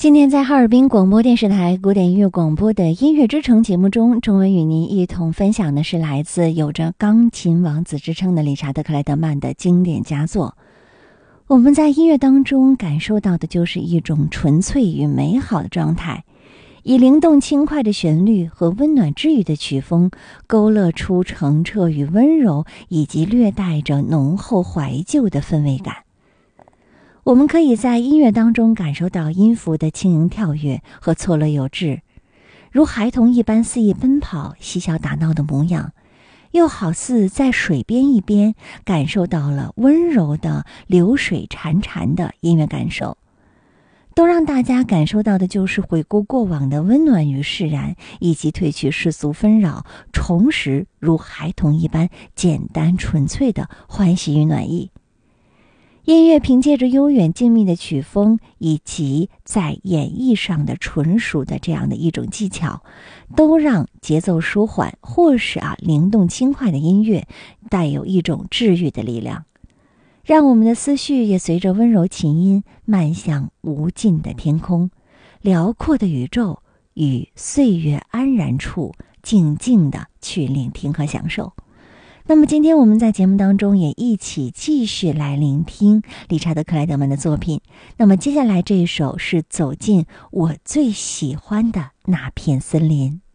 今天在哈尔滨广播电视台古典音乐广播的音乐之城节目中，中文与您一同分享的是来自有着钢琴王子之称的理查德·克莱德曼的经典佳作。我们在音乐当中感受到的就是一种纯粹与美好的状态，以灵动轻快的旋律和温暖治愈的曲风，勾勒出澄澈与温柔，以及略带着浓厚怀旧的氛围感。我们可以在音乐当中感受到音符的轻盈跳跃和错落有致，如孩童一般肆意奔跑、嬉笑打闹的模样，又好似在水边一边感受到了温柔的流水潺潺的音乐感受，都让大家感受到的就是回顾过往的温暖与释然，以及褪去世俗纷扰，重拾如孩童一般简单纯粹的欢喜与暖意。音乐凭借着悠远静谧的曲风，以及在演绎上的纯熟的这样的一种技巧，都让节奏舒缓或是灵动轻快的音乐带有一种治愈的力量，让我们的思绪也随着温柔琴音漫向无尽的天空，辽阔的宇宙与岁月安然处，静静地去聆听和享受。那么今天我们在节目当中也一起继续来聆听理查德·克莱德曼的作品。那么接下来这一首是走进我最喜欢的那片森林。